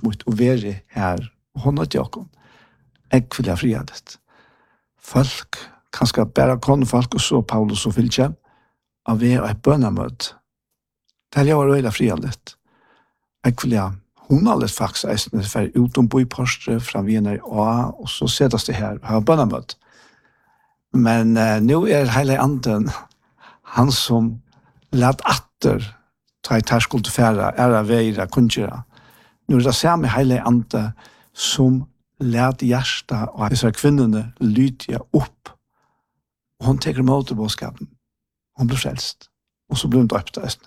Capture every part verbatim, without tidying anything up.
mitt og være her, og hun har ikke jeg vil ha frihet. Folk, kanskje bare kone folk, og så Paulus og Fylkje, av vi og et bønnemøt. Det er jo veldig frihet. Jeg vil ha hun har litt faktisk eisende for utom på i Porsche fra Wiener A, og så settes det her og har bønnemøt. Men uh, nå er hele anden han som lad atter ta i terskuld til færa, er av veira, kunnkjera. Nå er det samme hele ande som lad hjärsta og disse kvinnerne lytja opp. Og hun teker imot i bådskapen. Hun blir frelst. Og så blir hun døpt eisende.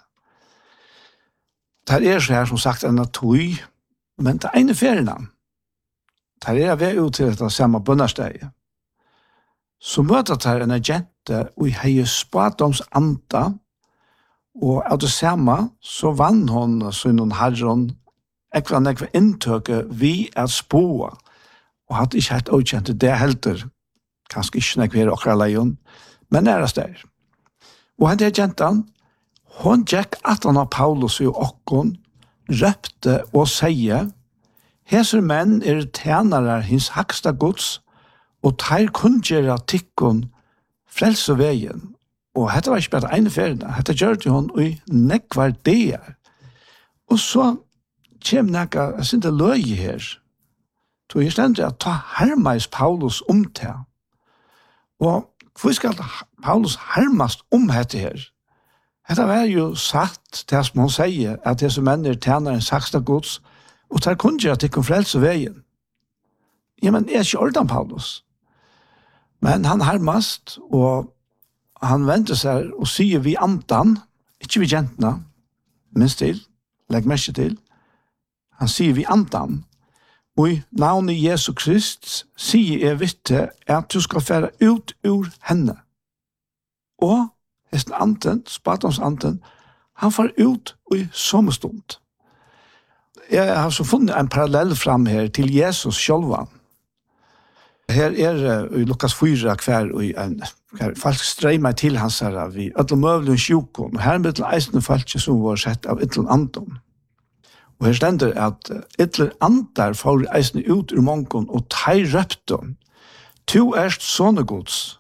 Det er så her som sagt en tøy, men det er ene ferien. Det er vi ut til dette samme bønnersteget. Så møter det en agente og heier spådoms anda, og av det samme så vann hun så noen herren ekva nekva inntøke vi er spåa, og hadde ikke helt åkjent det helter, kanskje ikke nekva her okra leion, men nærast der. Og han er agentan, hon gikk at han av Paulus og okkon, røpte og sier, «Heser menn er tjenere hins haksta gods, og teir kunngjera tikkon frelse veien.» Og dette var ikke bare ene ferien, dette gjør det hon i nekvar det. Og så kommer nekka, jeg synes det løy her, så jeg stender at ta hermeis Paulus om det. Og hvor skal Paulus hermast om dette her? Dette var jo sagt til som hun sier, at disse menn er tjener en saksta gods, og tar kunngjør at de kan frelse veien. Ja, men er ikke ordan Paulus. Men han hermast, og han venter seg og sier vi andan, ikke vi jentene, minst til, legg mest til, han sier vi andan, og i navnet Jesu Krist sier jeg vitte at du skal fære ut ur henne. Og hesten anden, spatons anden, han får ut i sommerstund. Jeg har så funnet en parallell fram her til Jesus sjølvan. Her er i Lukas fyra hver og en folk streimer til hans herre vi ødel møvlen sjukon, og her er mittel eisende folk som var sett av yttel andon. Og her stender at yttel andar får eisende ut ur mongon og teir røpton. Tu erst sånne gods.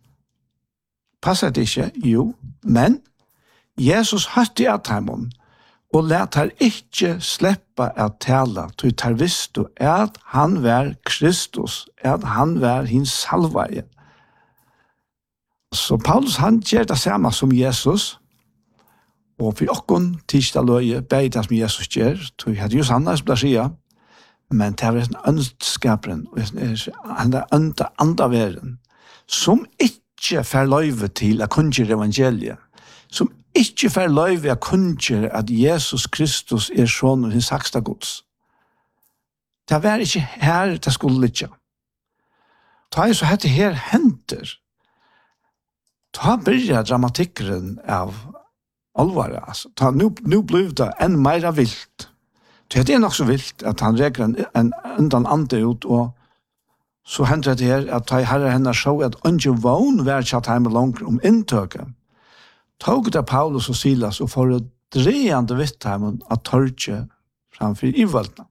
Passer det ikke? Jo, men Jesus høtte at heimon, og let her ikke sleppa at tala, til tar visst at han var Kristus, at han var hins salvaje. Så Paulus han gjør det samme som Jesus, og for okkon tidsda løye, begge det som Jesus gjør, til hadde jo sannet som det sier, men det var en ønskaperen, han er ønta andaveren, som ikke får løyve til å kunngjøre evangeliet, som ikke får løyve å kunngjøre at Jesus Kristus er sånn og hins saksta gods. Det var ikke her det skulle ligge. Ta er så hette her henter. Ta byrja dramatikkeren av alvare. Altså. Ta, nu, nu blev det enn meira vilt. Det er nok så vilt at han reker en, en undan ande ut, og så henter det her at ta i herre henne så at ikke vogn vær tjatt hjemme langt om inntøket. Tog det Paulus og Silas og for å dreende vittheimen at tørke framfor ivaltene.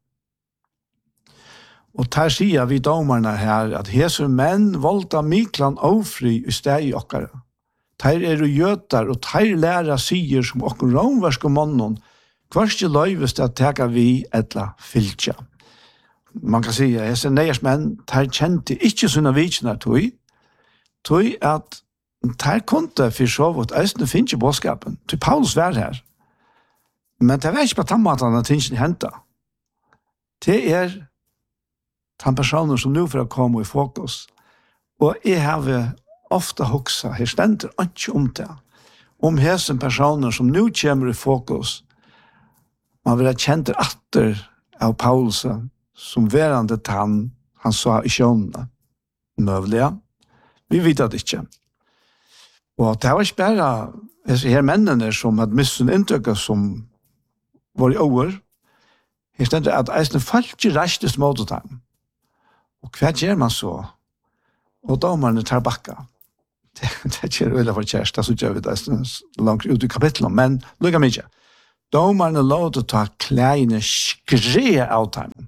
Og der sier vi domerne her at Jesu menn volda miklan ofri i steg i okkara. Der er jo jøtar og der lærer sier som okker romverske månen hverst løyvest at teka vi etla fyltja. Man kan si at Jesu neiers menn der kjente ikke sånne vikene tog, tog at der kunde for så vidt eisne finne bådskapen til Paulus var her. Men det var ikke på tammatene at tingene hentet. Det er de personer som nå får komme i fokus. Og jeg har ofte hokset, her stender ikke om det, om hesen personer som nå kommer i fokus. Man vil ha kjent atter av Paulus som verande han, han sa i sjånene. Møvlige. Vi vet det ikke. Og det var ikke bare disse her mennene som hadde mistet inntøkket som var i år. Her stender at eisene falt ikke reistes mot dem. Og hva gjør man så? Og dommerne tar bakka. Det, det gjør veldig for kjærst, det så gjør vi det langt ut i kapitlet, men lukka mye. Dommerne lov til å ta kleine skre av dem.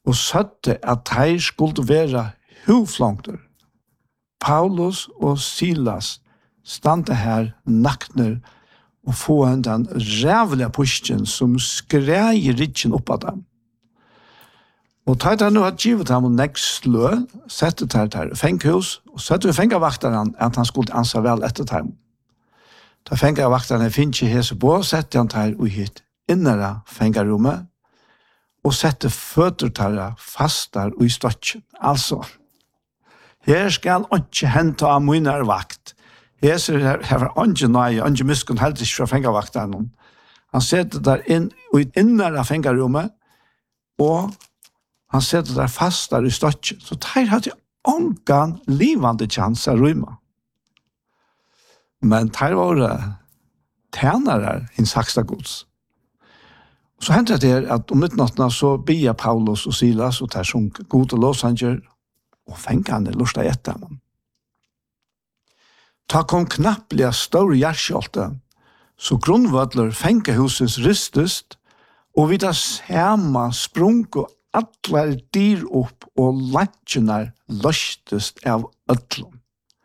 og søtte at de skulle være hovflongter. Paulus og Silas stande her nakner og få en den rævlige pushen som skreier rikken opp av dem. Og tatt han nå har givet ham nekst slø, settet her til fenghus, og settet vi fengavakteren at han skulle ansa vel etter ham. Da fengavakteren finner ikke hese på, settet han til og hit innere fengarommet, og sette føtter til fastar og i støtjen. Altså, her skal ikke hente av mine vakt. Her er her ikke nøye, ikke miskunn helt ikke fra fengavakteren. Han setter der inn og i innere fengarommet, og han setter der fastar i støtjen. Så der hadde ångan livande chans av rymma. Men der var det tjenere i saksta gods. Så hendte det at om midnattene så bia Paulus og Silas og der som gode låsanger og fengene lusta etter ham. Ta kom knapplige store hjerskjolte, så grunnvødler fengehusets rystest, og vid det samme sprunk og atler dyr opp, og lantjener løstest av ødlom.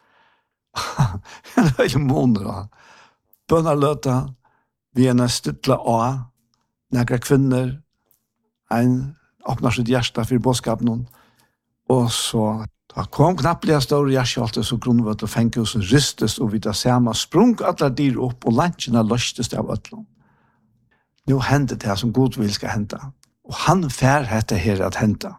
Det er jo måneder da. Bønnerløta, vi er stidla av, nekra kvinner, en åpnar sitt hjärsta for bådskapen, og så da kom knapplige store hjerskjolte, så grunnvødler fengehusets rystest, og vid det samme sprunk og atler dyr opp, og lantjener løstest av ødlom. Nå hender det som Gud vil skal hente. Og han fær hette her at hente.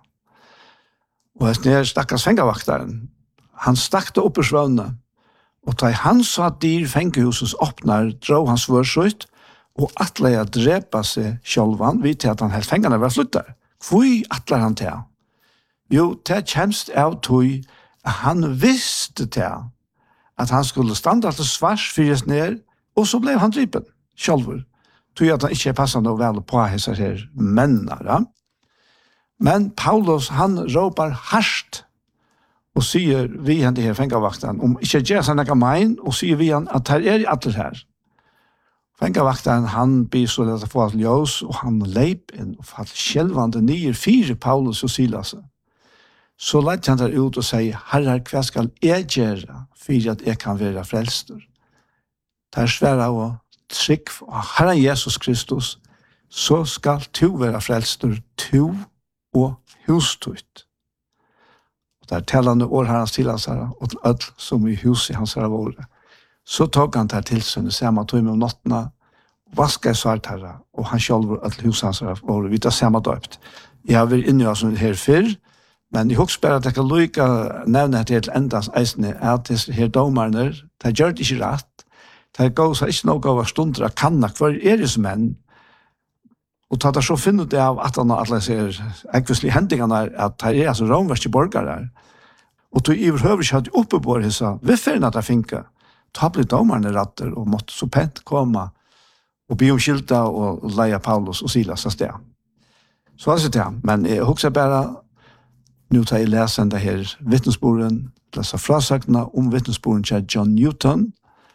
Og jeg sned stakkars fengavaktaren. Han stakte opp i svøvne. Og da han sa dyr fengehusets åpner, drog han svørsøyt, og atle jeg drepa seg sjølvan, vidt til at han helt fengene var flyttet. Hvor atler han til? Jo, det kjemst av tog at han visste til at han skulle standa til svars fyres ned, og så ble han drypen, sjølver. Tog at han ikke er passende og vel på hese her mennere. Men Paulus, han råper harsht, og sier vi han til her fengavakten, om ikke gjør seg noe mein, og sier vi han at her er i alle her. Fengavakten, han blir så lett å få alt ljøs, og han leip inn og fatt skjelvande nye fire Paulus og Silas. Så lett han der ut og sier, herre, hva skal jeg gjøre for at jeg kan være frelster? Det er svært av å trygg av Herren Jesus Kristus, så skal to være frelster, to og hustut. Og der tellende år herrens til hans herre, og til ødel som i huset hans herre våre. Så tok han der tilsynne, samme tog med om nottene, vaska i svart herre, og han selv var ødel huset hans herre våre, vi tar samme døpt. Jeg har vært inne i oss her før, men jeg husker bare at jeg kan lykke nevne at det til endas eisene, at disse her dommerne, det gjør det ikke rett. Det går så ikke noe av stunder av kanna hver er det som menn. Og ta det så finner det av at han alle ser ekvislige hendingene at det er altså romverste borgere. Og du i overhøver ikke hadde oppe på det, så vi finner at jeg finner. Ta blir dommerne ratter og måtte så pent komme og be om skilta og leie Paulus og Silas av sted. Så var det det. Men jeg husker bare, nå tar jeg lesen det her vittnesboren, leser frasakene om vittnesboren til John Newton,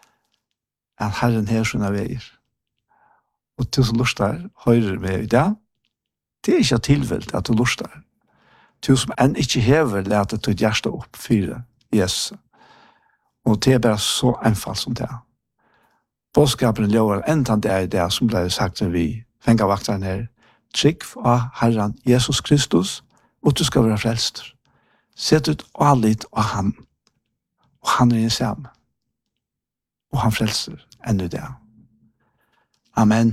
at Herren her sånne veier. Og til som lustar, høyrer vi i det, det er ikke tilvilt at du lustar. Til som enn ikke hever, leter du et hjerte opp, fire, Jesus. Og det er bare så enfall som det. Bådskapen lover enda det er det som ble sagt til vi, fengavakteren her, trygg av Herren Jesus Kristus, og du skal være frelster. Sett ut allit av han, og han er en samme. Og han frelser enda det. Amen.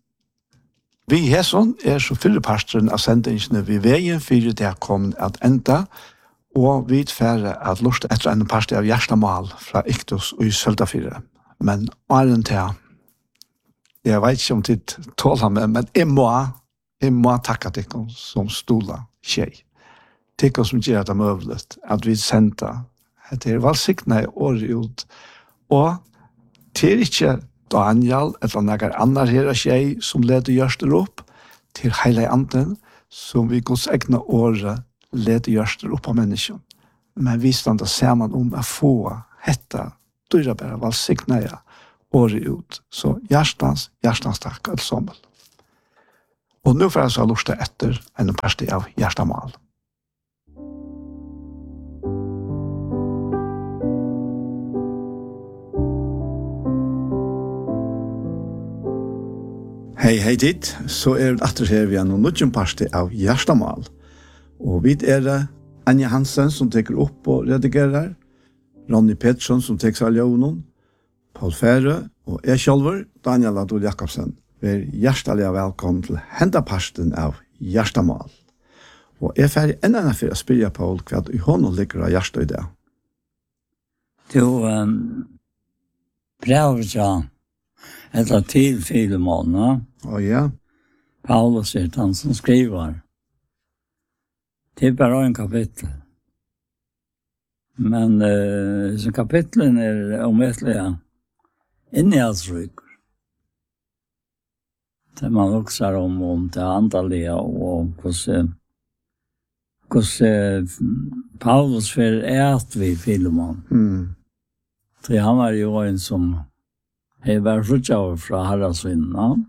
Vi i Hesson er så fyllepasteren av sendingene vi veien for det kom at enda, og vi tfære at lort etter en pastor av Gjerstamal fra Iktus og i Søltafire. Men åren til, jeg vet ikke om tid tåler meg, men jeg må, jeg må takke til dere som stola tjej. Til dere som gjør det møvlet, at vi sendte etter valgsiktene i året ut, og til ikke Daniel, eller noen andre her av tjej som leder gjørster opp, til hele anden, som vi Guds egne året leder gjørster opp av mennesken. Men vi standa sammen om å få hette dyra bare valgsiktene året ut. Så hjertens, hjertens takk, alt sammen. Og nu får jeg så lust etter en parti av Hjertamal. Hei, hei dit, så er det atter her vi er noen nødgjent parti av Hjertamal. Og vi er det Anja Hansen som teker opp og redigerer, Ronny Pettersson som teker seg av noen, Paul Fære og jeg selv, Daniel Adol Jakobsen. Vi er hjertelig velkommen til hendaparten av Hjertamal. Og jeg er ferdig enda enn for å spille Paul hva i hånden ligger av hjertet i det. Du, um, prøver ikke etter til Filemon, Å ja. Paulus er han som skriver. Det er bare en kapittel. Men uh, så kapitlen er omvettelige innehjælsrykker. Det man også om, om det andalige og hvordan, hvordan Paulus for et vi Filemon. Mm. Så han var jo en som har vært frutjøver fra Haraldsvinnen.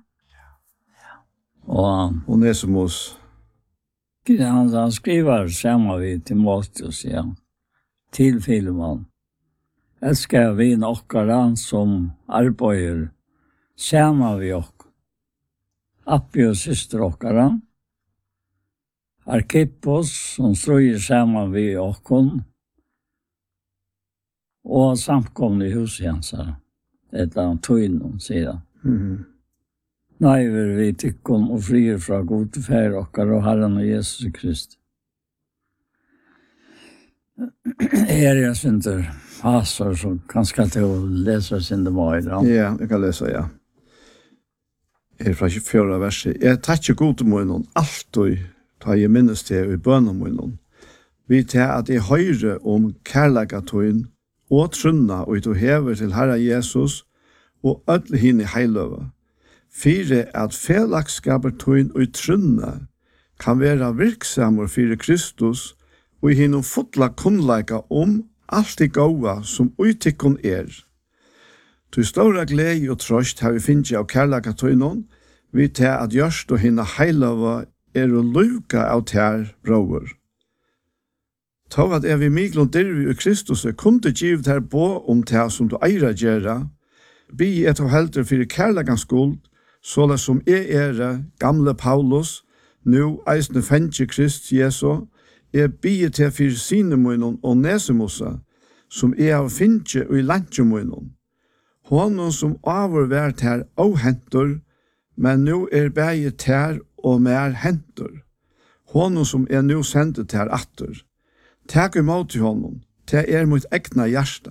Og Onesimus. han, han skriver sammen vi til Timotheus, ja, til Filemon. Elsker vi nokkere som arbeider sammen vi oss. Appi og syster okkara. Arkippos som strøyer sammen vi okkon. Og samkomne i huset hans her. Etter han tøynen, sier han. Mm. Nei, vi tykker og frier fra god fær okkar og Herren og Jesus Krist. Her jeg synder passer, så kanskje til å lese synder meg. Ja, jeg kan lese, ja. Er fra tjugofjärde verset. Jeg takker god til munnen, alltid ta jeg minnes til i bønnen munnen. Vi tar at jeg høyre om kærlegatøyen og trunna og du hever til Herre Jesus og ødle henne heiløve. Fire at felagsskapertøyen og trunna kan være virksammer for Kristus og i henne fotla kunnleika om alt det gode som utikken er. Til stora glede og trøst har vi finnet av kærlegatøyen, vi tar at gjørst og henne heiløve er å luka av tær brøver. Ta at er vi miklom dirvi i Kristus kunde givet her på om tær som du eira gjerra, bi et av helter fyrir kærlegans skuld, såla som er ere, gamle Paulus, nu eisne fengi Krist Jesu, er bi til fyrir sine munnen og nesemosa, som er av fingi og i lantje munnen. Honom som avvervært her og hentur, men nu er bæge tær og mer hentur. Honom som er nu sendet her atter. Takk imot til honom, til er mot egna hjärsta.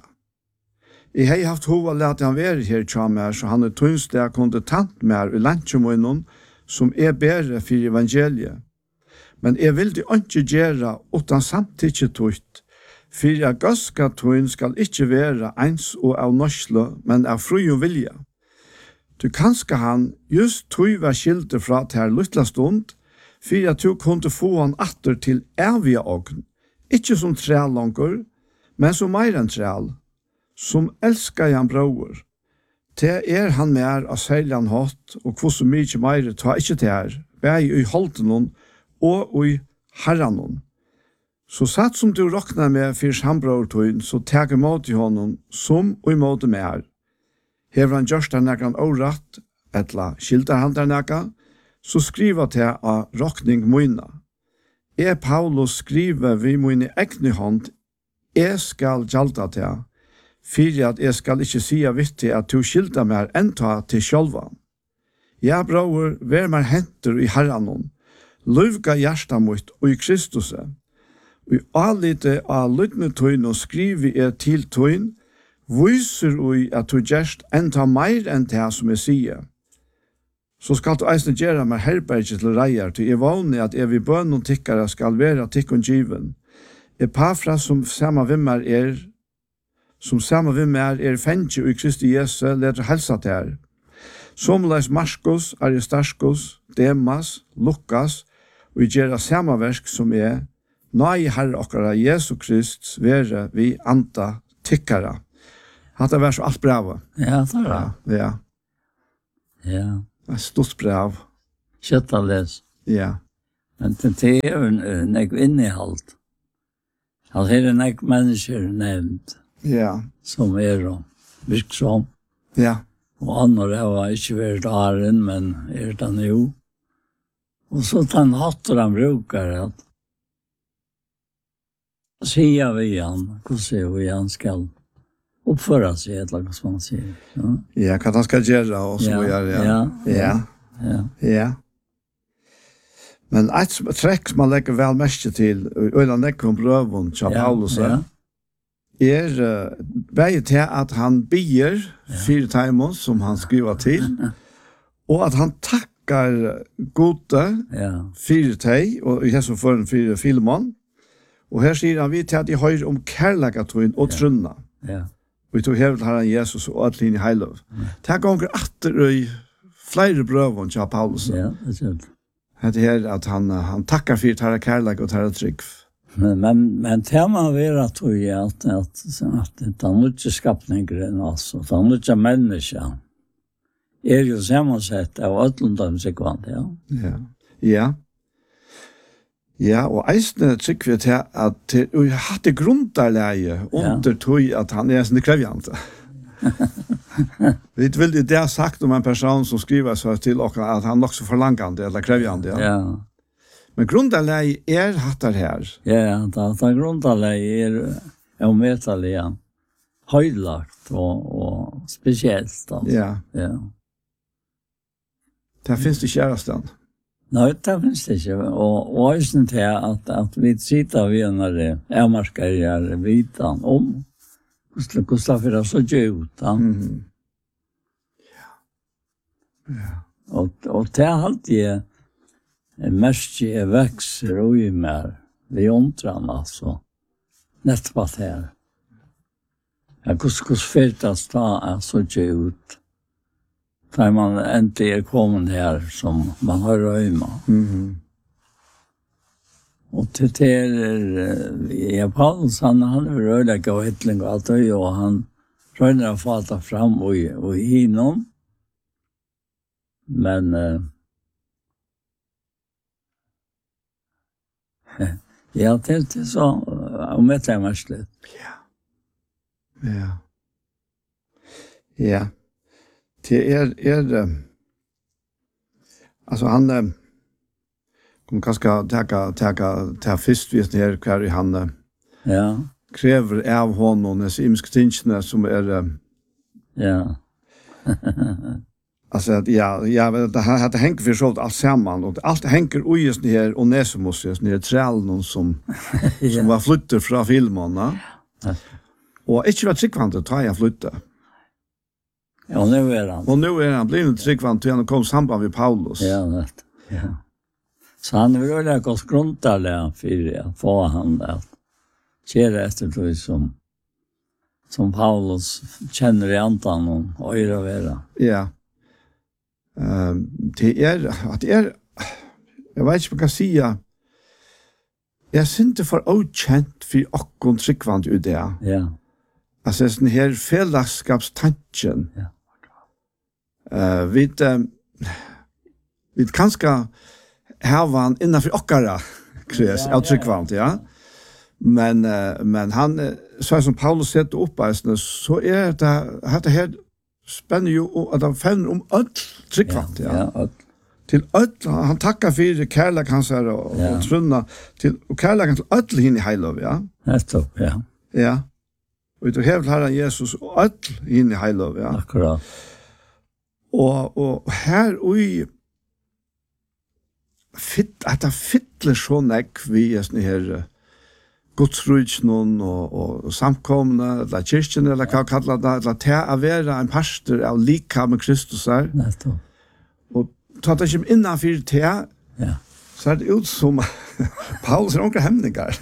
Jeg har haft hova lät han være her tja mer, så han er tunnstig kunde tant mer i lantjemunnen, som er bedre for evangeliet. Men jeg vil det ikke gjøre utan samtidig tøyt, for jeg gøska tøyen skal ikke være eins og av norsle, men av fri og vilja. Du kanskje han just tøy var skilte fra til her lytla stund, for at du kunne få han atter til evige ogn, ikke som træl langer, men som mer enn træl, som elskar han brøver. Til er han mer av seilan hatt, og hvor så mye mer ta ikke til her, bæg i holden og i herren. Så satt som du råkner med for sambrøvertøyen, så teg imot i honom som og imot mer. Hever han gjørst der nekran åratt, etla skilder han der nekka, så skriver til av råkning moina. Er Paulus skriver vi moine egne hånd, jeg skal gjalda til, fyrir at jeg skal ikke sia vittig at du skilder mer enn ta til sjølva. Ja, bror, vær mer henter i herranon, løvga hjärsta mot og i Kristuset. Og i allite av lytne tøyn og skriver jeg til tøyn, viser ui at du gjerst enn ta meir enn det som jeg sier. Så skal du eisne gjøre meg herberget til reier, til jeg vågne at jeg vil bønne og tikkere skal være tikkun given. Epafra som samme vimmer er, som samme vimmer er fengi i Kristi Jesu, leder helsa til her. Somleis Marskos, Aristarkos, Demas, Lukas, og i gjøre samme versk som er, Nei Herre okkara Jesu Krist, være vi anta tikkere. Hatt det vært så alt brev. Ja, det er det. Ja. Ja. Et stort brev. Kjøtta les. Ja. Men det er jo en ek innehalt. Altså her er en ek mennesker nevnt. Ja. Som er og virksom. Ja. Og andre har ikke vært æren, men er det nå. Og så den hatter han brukar at sier vi han, hvordan vi han skal uppföra sig, eller hva man sier. Ja, ja hva han skal gjøre, og så ja, gjør ja. Ja, ja. Ja. Ja. Men et trekk som man legger vel mest til, og øyne nekker om brøven til Ja, Paulus, ja. er uh, bare til at han bier fire timer som han skriver til, og at han takkar gode Ja. fire teg, og i hesson for en fire filmon, og her sier han vi til at de hører om kærlegatøyen og trunna. Ja. Og vi tog hevet her Jesus og alle inn i heilov. Det er ganger atter i flere brøven til Paulus. Ja, det er det. Det er at han, han takkar for tæra kærleg og tæra trygg. Men, men, men det må være at vi at, at, at det er mye skapninger, altså, det er mye mennesker. Er jo sammensett av ødlundom sekvant, ja. Ja. Ja. Ja, og eisne trygg vi til at vi har hatt det grunderleie under tog at han er sånn krevjante. Vi vil det ha sagt om en person som skriver så til oss at han nok så forlangende eller krevjande. Ja. Ja. Men grunderleie er hatt det her. Ja, det er grunderleie er ometallige, høylagt og, og spesielt. Altså. Ja. Ja. Det finnes det kjæresten. Nei, det finnes det ikke. Og, og jeg synes til at, at vi sitter ved når det er markerer vitan om hvordan det for å så ut. Ja. Mm-hmm. Ja. Ja. Og, og det er alltid mest jeg vekser og i mer ved omtran, altså. Nettopp at her. Ja, hvordan fyrtas da er så ut. Da man endelig er kommet her som man har røyma. Mm-hmm. Og til det er, ja, Paulus, han, han er røyleg og hittling og alt det, og han røyner å få det fram og, og hinnom. Men, uh, ja, det er så, om jeg tar meg slutt. Ja. Ja. Ja. Det er, er uh, altså han uh, kommer kanskje teka, teka, teka fyrstvisning her hver han uh, Ja, krever av honom disse imiske tingene som er uh, ja. alltså att ja, ja, det har det hänger för så allt samman och allt hänger ojes ner och Nesemos ner trälen som Ja. som var flyttar från filmerna. Ja. Och inte var tryggvant att ta jag flytta. Ja, nu är han. Och nu är han blivit tryggvant till han kom samband med Paulus. Ja, vet. Ja. Så han vill väl ha gått grundarliga för att få han där. Kära efter det som som Paulus känner i antan och öra vera. Ja. Ehm det är att det är jag vet inte vad jag ska säga. Jag synte för okänt för och tryggvant ut där. Ja. Alltså den här fällskapstanken. Ja. Eh uh, vi uh, vi kanske här var han innanför ockara kräs Ja, av tryggvant, ja. Men uh, men han uh, så som Paulus sätter upp alltså så är det hade här spänner ju att det fäller om öll tryggvant, ja. Ja, ja. Till öll han tackar för kärlek hans här och, Ja. och trunna till och kärleken till öll hin i heilov, ja. Nettopp, ja. Ja. Och då hävdar Herren Jesus och öll hin i heilov, ja. Akkurat. Og, og her ui fitt, at det fytler så nekk vi er sånne her uh, godsrujtsnån og, og samkomne, eller kyrkjen, eller hva kallar det, eller til å være en pastor av lika med Kristus her. Nettopp. Og ta det ikke innanfyr til, Ja. så er det ut som Paulus er onker hemningar.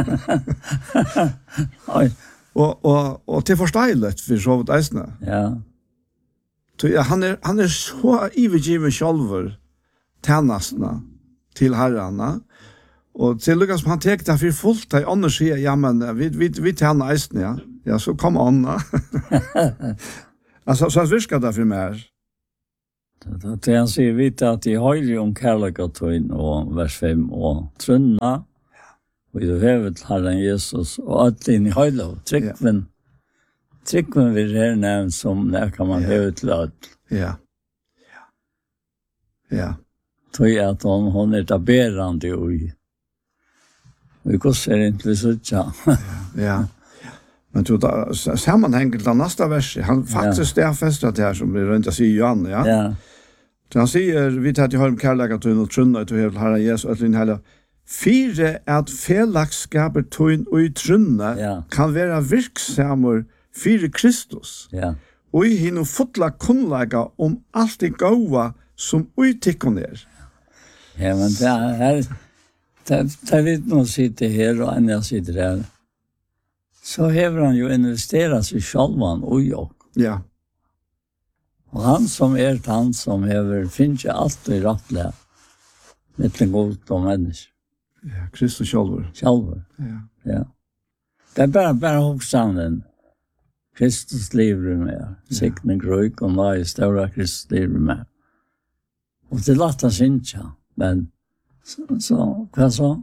Oj. og, og, og til forsteilet for så vidt eisne. Ja. Ja, han er han er så ivergiven sjálvur tjänastna till herrarna och till Lukas han tek det för fullt i annars säger ja men vi vi vi tjänar eisen ja. Ja så kom Anna. Alltså så viskar det för mer. Det är han säger vita att i höjre om kärlekartøyn och vers fem och trunna och i det hövet Herren Jesus och att in i höjlo tryckven tryckven vi är nämnt som när kan man hövet till att Ja. Ja. Ja. tror jag att hon, hon är taberande och i vi går inte så tja. Ja. Men tror da sammanhänger den nästa vers. Han faktiskt det fäster det här som vi runt att säga Johan, ja. Ja. Så han säger vi tar till honom kärlekartøyn och trunna till hela Herren Jesus att in hela fire at felagsskaper tøyn og i trunna Ja. kan være virksamur fire Kristus. Ja. Og i hinn fotla kunnlega om alt det gåa som utikkon er. Ja, men det er her, det er litt noe sitter her og en jeg sitter her. Så hever han jo investerat sig sjálvan og jo. Ja. Og han som er han som hever, finnes jo alt i rattelig mittlen god og mennesker. Ja, Kristus sjálfur. Sjálfur, Ja. ja. Det er bare, bare hoksanen. Kristus lever med. Sikne grøyk og nøye større Kristus lever med. Og det latter sinja, men så, så, hva så?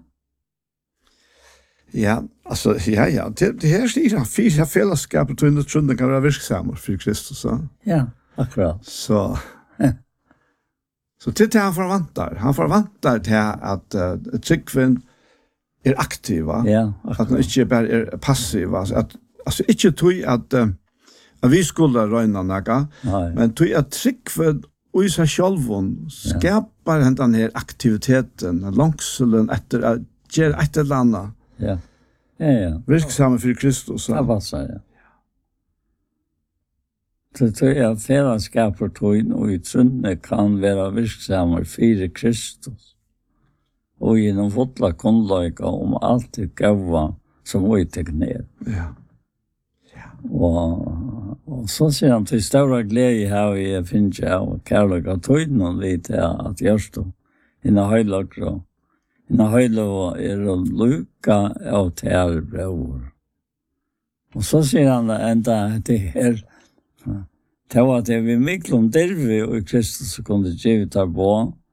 Ja, alltså ja ja, det det här stiger han fyra fällskap och tunna trunna kan vara virksamma för Kristus så. Ja, akkurat. Så Så det han förväntar. Han förväntar till att uh, tryggven är aktiva. Ja, Att han akkurat. inte bara är passiva. Alltså, att, alltså inte tog att, uh, att vi skulle röna något, Nej. men tog att tryggven och i sig själv skapar ja. Den här aktiviteten, långselen efter att göra ett eller annat. Ja. Ja, ja. Virksamma för Kristus. Så. Det var så, ja. Så tror jag fällskap för tøyn och i trunne kan vara virksamma för Kristus. Och genom fotla kunnlöjka om allt det gåva som vi tar ner. Ja. Og, og så sier han til større glede her vi finner av kærlighet av tøyden og litt at gjørst og inna høylager og inna høylager er å luka av til bror. Og så sier han enda det her det var at vi mikkel om dervi og i Kristus kunne givet her på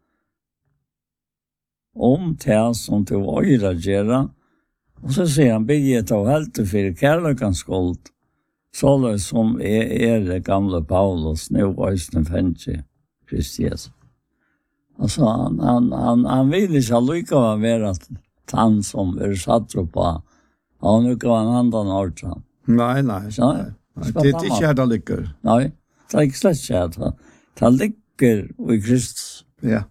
om det som til å øyre gjøre. Og så sier han bygget av helte for kærlighetens skuld så som er, er det gamle Paulus, nu øyne fengt Kristi Jesus. Altså, han, han, han, han vil ikke lykke å være han som er satt på. Han vil ikke være en annen årsak. Nej, nej. Så, nej. nej. Det är inte här det ligger. Nei, det er ikke slett ikke det. Det ligger i Kristus. Ja.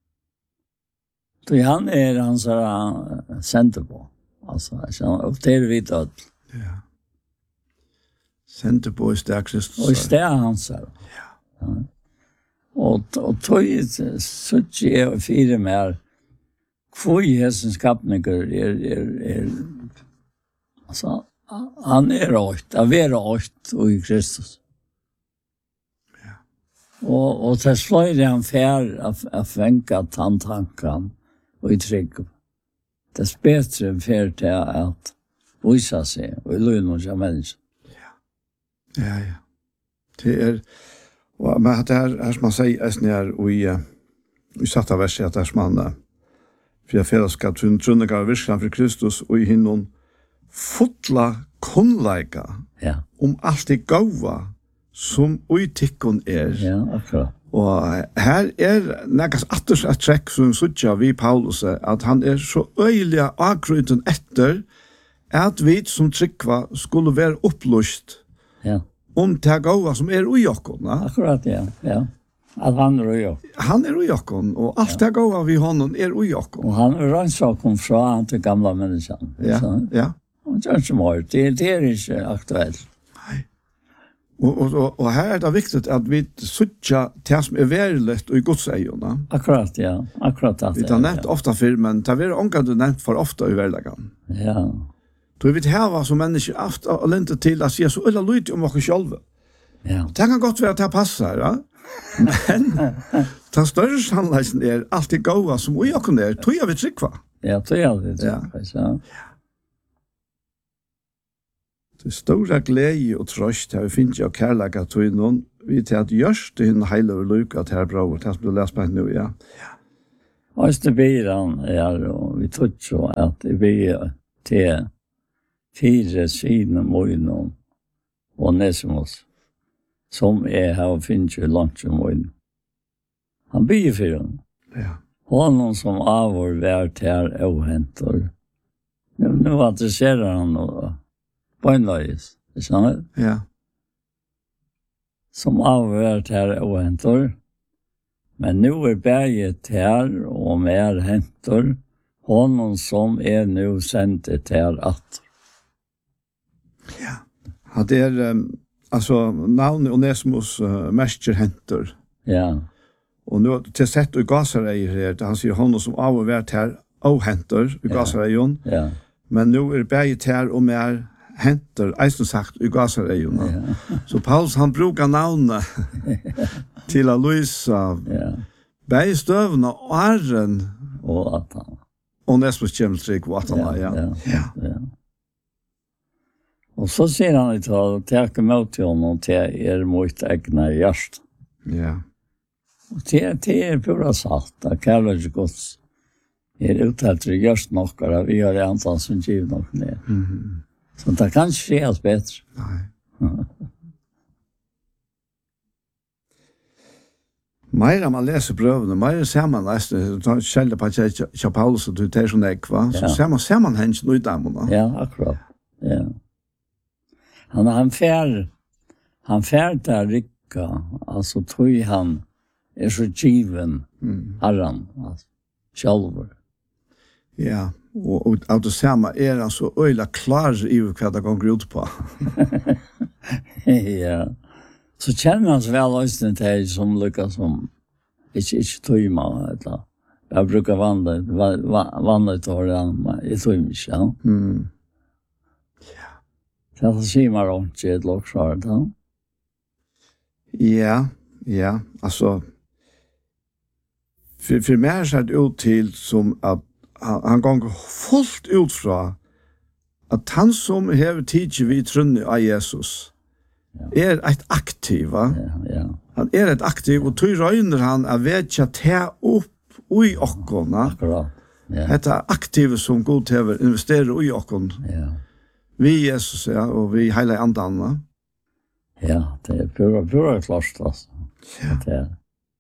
Så han er han som han sender på. Altså, og det er vi død. Ja. Sendte på i stær Kristus. Og i sted han sier. Ja. Ja. Og, og tog så ikke jeg og fire mer hvor hesens skapninger er, er, er altså, han er åkt, av er åkt og i Kristus. Ja. Og, og til sløyde han fær av, av fengt tanntanken og i trygg. Det er bedre fær til at vise seg og i løgn og mennesker. Ja, ja. Det är och men det här är som man säger är när vi vi satt av verset att det är som man för fällskap till trunniga virksamma för Kristus och i hinnon fotla kunnleika. Ja. Om allt det gåva som utikkon är. Ja, akkurat. Och här är näkas atters att check som sucha vi Paulus att han är så öjliga akryten efter att vi som tryckva skulle vara upplöst. Ja. Om det gåva som är i okkon. Akkurat, ja. Ja. At han er jo. Han är i okkon, och allt det gåva vi honom är i okkon. Og han er rannsaken fra han til gamla mennesken. Ja, Så, ja. og det er ikke mer. Det, det er ikke aktuelt. Nej. Och, och, och, och här är det viktigt att vi sucha det som är värligt och i Guds ögon. Akkurat, ja. Akkurat at Vi tar nämnt ofta för, men det är omgående nämnt för ofta i världen. Ja. Då vi här var som människor ofta och lente till att säga så eller lite om oss själva. Ja. Det kan gott vara att det passar, ja. Men den större sannheten är alltid gåva som vi också är. Tror jag vi tryck va? Ja, det er det. Ja. Ja. Det stora glädje och tröst har vi finns ju kärleka till någon vi till att görs det en hela lucka att här bra det som du läser på nu ja. Ja. Och det blir han är och vi tror så att det blir till fyra sidor mojn och Nesmos som är här och finns ju långt mojn. Han blir för honom. Ja. Honom som avor värt här ohäntor. Nu, nu adresserar han och bönlöjs. Det är sant? Ja. Som avor värt här ohäntor. Men nu är berget här och mer häntor. Honom som är nu sänt till att. Ja. Ja, det är um, alltså navn Onesimus uh, mäster häntor. Ja. Och nu till sätt och gasar är här han säger honom som av och värt här ohäntor i gasar Ja. Men nu är berget här och mer häntor eisen sagt i gasar ja. Så Paulus han brukar namnet till att lysa Ja. berget stövna och arren Och att han. Onesimus kemstrik och att han Ja. ja. Ja. Ja. Ja. Och så ser han inte att ta emot honom till er mot egna hjärst. Ja. Och det, det är pura salt. Att kärlek gods är uttalt till hjärst nockare. Vi har det antal som giv nog ner. Mhm. Så det kan inte ske alls bättre. Nej. Meira man läser brøvene, meira ser man nesten, du tar kjelde på Tja Paulus og du tar sånn ekva, så Ja. ser man, ser man hens noe i damene. Ja, akkurat. Ja. Han, han fär han fär där ricka. Alltså tror han är så given Mm. herran. Alltså, själver. Ja, og, og av det samme er han så øyla klar i hva det går ut på. Ja. Så känner han sig väl också till som lyckas som inte inte tøyma eller jag brukar vandra vandra till han men jag tror inte ja. Mm. Så det ser man inte ett lockshard då. Ja, ja, altså, for, for meg ser det ut til som at han, han går fullt ut fra at han som hever tidlig vid trunnet av Jesus Ja. er et aktiv, va? Ja, ja. Han er et aktiv, og tog røyner han av vedtja ta opp ui okkona. Akkurat. Ja. Dette aktive som god hever investerer ui okkon. Ja. Vi Jesus, ja, og vi heile andan, va? Ja, det är pura pura klart alltså. Ja. Det är.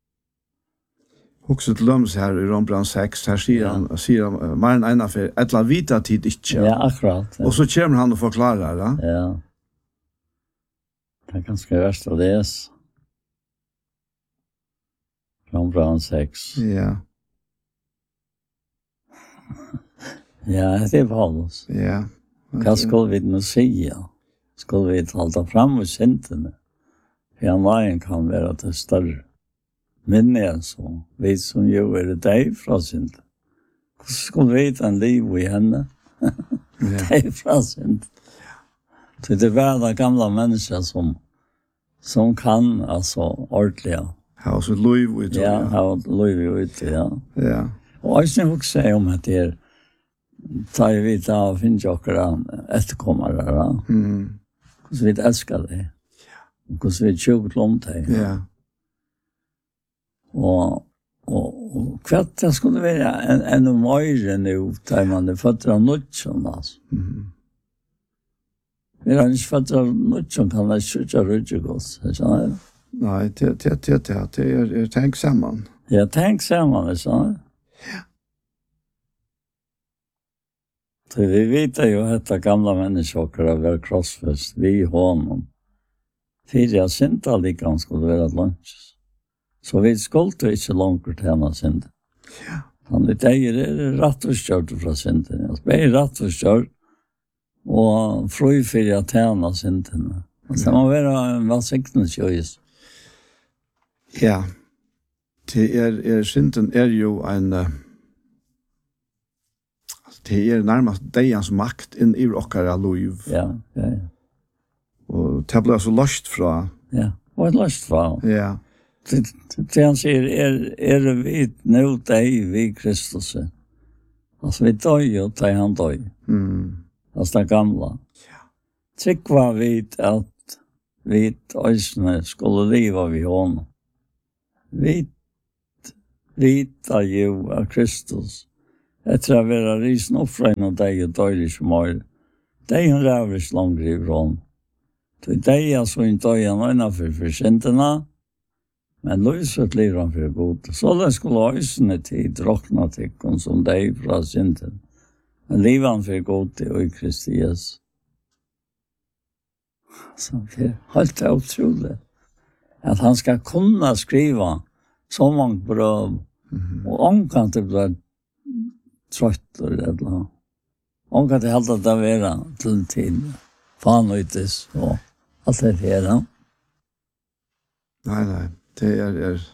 Också till löms här i Rombrand sex, här säger han, säger han, mer än ena för ett la vita tid inte. Ja, akkurat. Ja. Och så kommer han och förklarar det. Ja. Det är ganska värst att läsa. Rombrand sex. Ja, Ja, det är Paulus. ja. Vad skulle vi nu säga? Skulle vi hålla fram och syndene? För han var kan vara till större. Men är så. Vi som ju är dig från synd. Hur skulle vi ta en liv i henne? Ja. Dig från synd. Så det var den gamla människan som som kan alltså ordentliga. Ja, så Louis vet Ja, ha liv ute, ja. Ja. Och jag ska också säga om att det är tar vi ta och finns också efterkommare då. Mm. Så vi älskar det. Och så vi tjugot långt det. Ja. Och och och kvart det skulle vara en en mer nu där man det fötter nutchen alltså. Mm. Vi har inte fötter nutchen kan det skjuta rutschgås. Så Nej, det det det det det är är tänk samman. jag tänker samman så. Så vi vet ju att det gamla människor har varit krossfäst vid honom. För jag synd aldrig kan skulle vara lunch. Så vi skulle inte långt till henne synd. Ja. Han det är rätt och kört från synden. Jag spelar rätt och kört och fri för att tjäna synden. Och så man vara en välsignelse. Ja. Det är är synden är ju en uh, det är närmast dejans makt in i okkara liv. Ja, ja, ja. Och det blir så lust fra. Ja, och ett lust för. Ja. Det han säger är är vi nu dig vid Kristus. Alltså vi dör ju till han dör. Mm. Alltså det gamla. Ja. tryggva vid at vi øysene skulle leva vid honom. Vi vita jo av Kristus. Etter å være risen offrein og deg og døylig som er. Deg hun ræver ikke langt i vrån. Så deg er så en døy han øyne for forsintene, men løsvet lir han for god. Så det skulle øysene tid drokna til som deg fra sinten. Men livet han for god til og Kristi Jesus. Så det er helt utrolig at han skal kunne skriva så mange brøv mm-hmm. og omkant det blir trøtt og redla. Omkant det helt at det være til en tid fanøytes og alt det her. Nei, nei, det er, er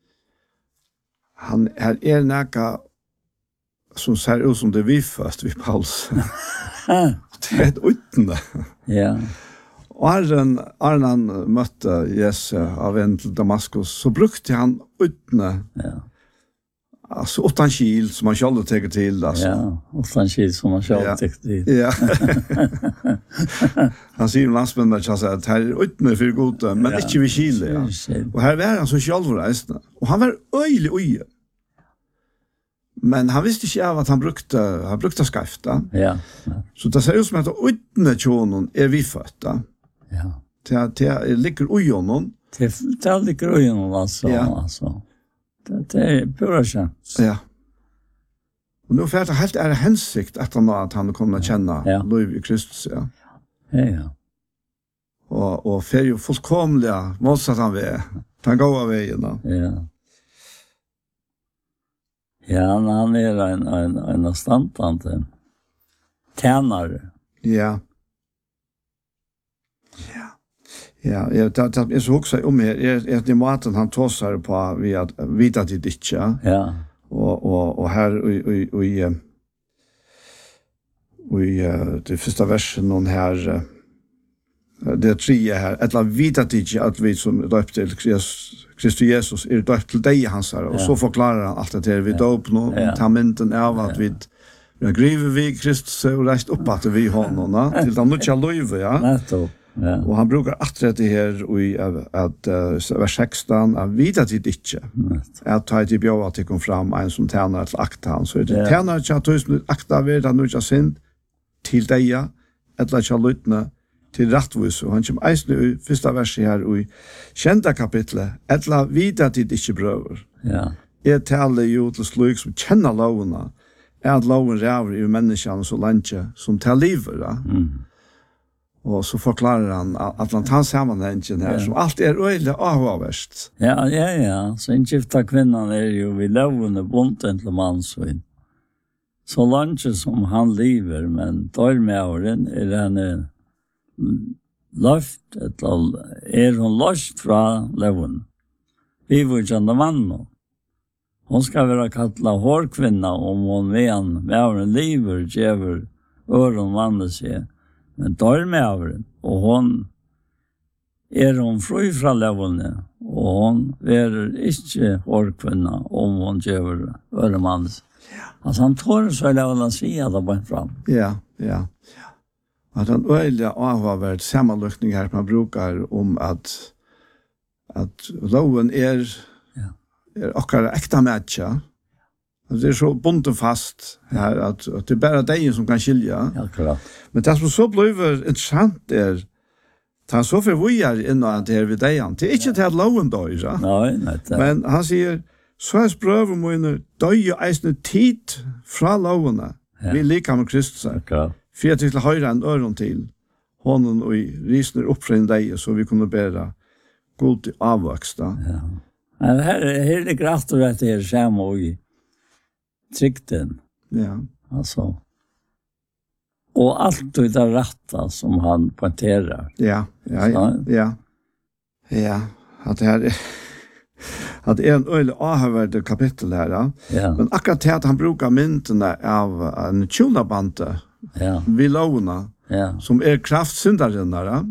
han er, er nækka som ser ut som det vi først, vi Pauls. Det er et utende. Ja. Og Arren, Arren møtte Jesu av en til Damaskus, så brukte han utne, ja. Altså åttan kil som han selv teker til. Altså. Ja, åttan kil som han selv ja. teker til. Ja. Han sier om landsmennene at her er utne for gode, men ja. Ikke ved kile. Ja. Og her var han så selvreisende. Og han var øyelig øye. Men han visste ikke av at han brukte, han brukte skafta. Ja. Ja. Så det ser ut som at utne tjonen er vi født. Ja. Det, det ligger ujonen. Det, det ligger ujonen, altså. Ja. Altså. Det, det er pura kjent. Ja. Og nå er det helt er hensikt at han, at han kommer til å kjenne ja. Liv i Kristus. Ja, ja. ja. Og, og for jo fullkomlig motsatt han ved. Han går av veien. Ja. Ja, han er en, en, en standtante. Tjänare. Ja. Ja. Ja, jag det är så också om er är det maten han tossar på vi att vita till ditt ja. Ja. Och och och här och och och och det första versen någon här det tre här att vita till att vi som döpt till Kristus Jesus är döpt till dig hans och så förklarar han allt det vi dop nu tamenten av att vi vi griver vi Kristus och rest upp att vi honom till de nya löve ja. Netto. Ja. Og han brukar attret det her i at uh, vers sexton av vita til dittje. At ta til bjøva til kom fram en som tjener til akta han. Så er det tjener til at tusen akta ved han ikke sind til deia, eller ikke lytne til rettvis. Og han kommer eisne i første verset her i kjenta kapitlet, eller vita til dittje brøver. Ja. Jeg taler jo til slik som kjenner lovene, er at loven ræver i menneskene så lenge som til livet. Ja. Mm. Og så forklarer han at han tar sammenhengen her, ja. Som alt er øyelig avhåverst. Ja, ja, ja. Så en gifta kvinnan er jo vi lovende bonten til mansvinn. Så langt som han lever, men dørmjøren er henne løft, eller er hun løst fra lovene. Vi var ikke andre mann nå. Hun skal være kattlet hårkvinna om hun ved han, med en lever, djever, øren vannet seg. Men dørmjøren, og hon er hon fri fra levende, og hon er ikke hårkvinna om hon gjør øremanns. Ja. Altså han tår så levende å si at det bare fram. Ja, ja. At han øyelig avhåverd sammenløkning her man brukar om at at loven er ja. Er akkurat ekta matcha. Det är så bundet fast här att, att det är bara dig som kan skilja. Ja, klart. Men det som så blir intressant är han så förvojar innan det är vid dig. Det är inte till att loven då, ja. Nej, nej. Men han säger, så är spröver mina döj och eisne tid från loven. Ja. Vi likar med Kristus. Ja. För att till höra en öron till honom och risner upp från dig så vi kunde bära god avväxta. Ja. Men här är det kraft att det är samma och trygten. Ja. Alltså. Och allt det där rätta som han poängterar. Ja, ja, ja. Ja. Ja, att det här att det är en öle avhörd kapitel här. Ja. Ja. Men akkurat det att han brukar myntena av en tjolabante. Ja. Vilona. Ja. Som är kraftsyndaren där. Ja.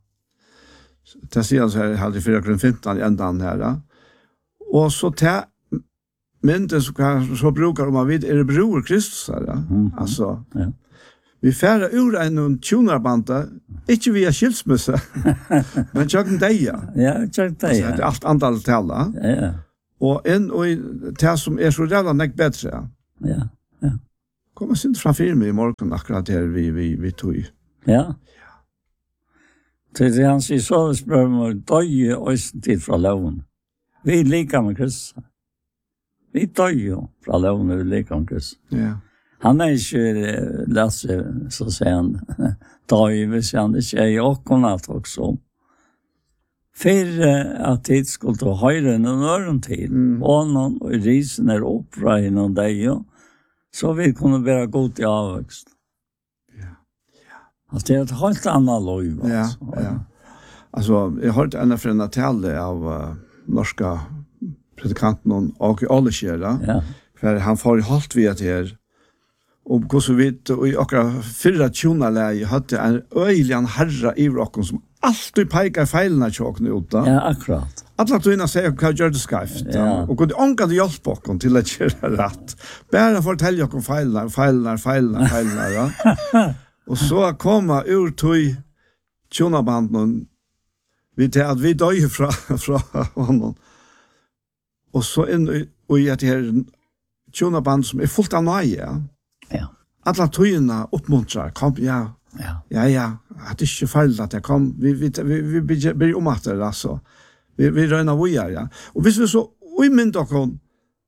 Det säger så här hade fyra femton i ändan här. Ja. Och så ta men det så, så brukar man vid är det bror Kristus där. Ja? Mm. Alltså. Ja. Vi færa ur en tjonarbanda, ikke via skilsmisse, men tjokken deia. Ja, tjokken deia. Det er alt andal tala. Ja, ja. Og en og det som er så rævla nek bedre. Ja, ja. Kommer sint framfyr meg i morgen akkurat her vi, vi, vi tog. Ja. Til det han sier så, spør meg, døye øysen tid fra loven. Vi er lika med Kristus. Vi døye fra loven, vi er lika med Kristus. Ja. Han er ikke lese, så sier han, døye, hvis han ikke er i åkkonat også. For at tid skulle ta høyre noen øren tid, mm. og noen og risen er oppra i noen deg, så vi kunne være godt i avvokst. Ja. Ja. Altså, det er et helt annet lov. Ja, ja. Altså, jeg har hørt en fra en tale av uh, norska predikanten Åke Ålekjera, ja. For han får holdt via til her, og hva så vidt, og i akkurat fyrre tjonaleie hadde en øyelig herre i rocken som alltid peikar feilene tjokkene ut da. Ja, akkurat. Alla tøyna sier hva gjør det skreft. Ja. Og kunne ångade hjelpe okken til å gjøre rett. Bare fortelle okken feilene, feilene, feilene, feilene. Ja. Og så komme ur tøy tjonabanden vi til at vi døy fra, fra honom. Og så inn i et her tjonaband som er fullt av nøye. Ja. Ja. Alla tøyna oppmuntrar, kom, ja, ja, ja, ja, det er ikke feil at jeg kom, vi, vi, vi, vi blir, blir om at det, altså. Vi, vi røyner vi er, ja. Og hvis vi så umynda oss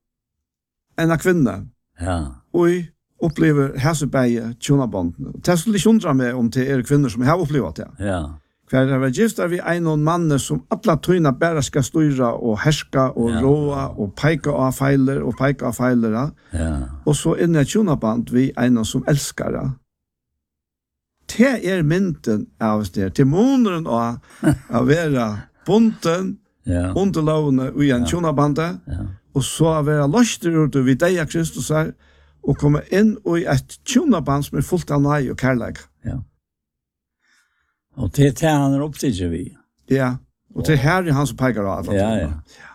en av kvinner, ja. og vi opplever hæsebeie tjonabånden, det skulle ikke undra meg om det er kvinner som har opplevd det. Ja. Hver er vi gift er vi en og manne som alle tøyna bare skal styra og herska og ja. Råa og peika av feiler og peika av feiler. Ja. Og så inne i tjonaband vi en som elskar det. Det er mynden av det. Til måneden av å være bunten ja. Under lovene i en ja. Tjonabande ja. Og så å være løster ut vid deg av Kristus her og komme inn i et tjonaband som er fullt av nøy og kærleik. Ja. Og det er det han er opptidget vi. Ja, og det er her han som peker av. Ja, ja. ja.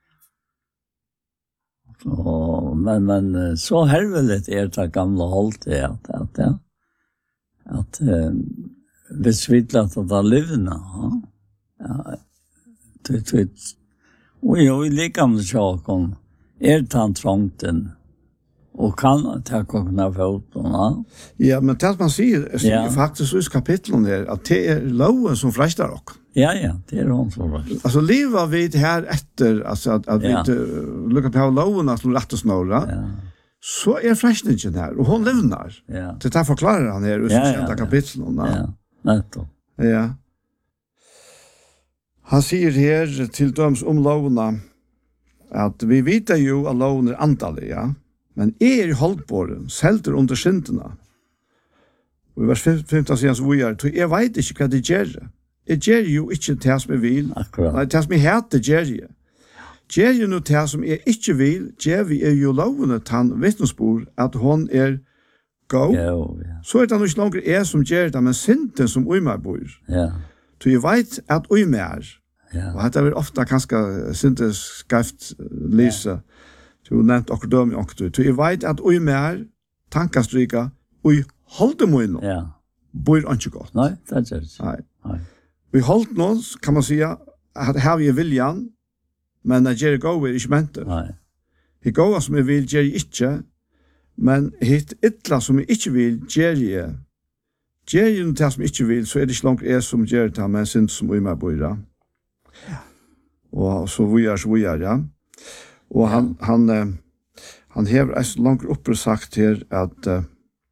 Og, men, men så hervelet er det gamle holdt det, at, at, at, at uh, hvis vi lette det livene, ja, det er og jeg liker med sjaken, er det han trångten, og kan ta kokken av foten, ja. Ja, men det man sier, sier ja. Faktisk i kapitlen der, at det er loven som frester dere. Ja, ja, det er hon som frester. Altså, livet vi her etter, altså, at, at ja. vi uh, lukker på loven at du rett og snåre, ja. Så er frestningen her, og hun livnar. Ja. Det der forklarer han her, i ja, ja, ja, kapitlen. Ja, ja. Nettopp. Ja. Han sier her til døms om lovene, at vi vet jo at loven er antallet, ja. Men er i holdbåren, selter under syndene. Og i vers femten sier han så vi er, jeg vet ikke hva det gjør. Jeg gjør jo ikke det som jeg vil. Akkurat. Nei, det som jeg heter gjør jeg. Gjør jeg noe det som jeg ikke vil, gjør vi er jo lovende til han vittnesbord at hun er god. Ja, ja. Så er det ikke langer jeg som gjør det, men synden som ui meg bor. Ja. Så jeg vet at ui meg er. Ja. Og dette er ofte ganske syndes skreft lyse. Ja. Du nevnt okkur døm i okkur. Du jeg vet at ui mer tankastryka ui holde munn. Ja. Bor ikke godt. Nei, det er ikke. Nei. Nei. Vi holdt noen, kan man sige, at her vi er viljan, men jeg gjør gode er ikke mente. Nei. Det gode som jeg vil gjør jeg ikke, men hitt ytla som jeg ikke vil gjør jeg. Gjør jeg noe som jeg ikke vil, så er det ikke langt jeg som gjør det, men synd som ui mer bor. Ja. Og så vi er så vi er, ja. Og han, ja. han, uh, han hever eisen langt oppe sagt her at, uh,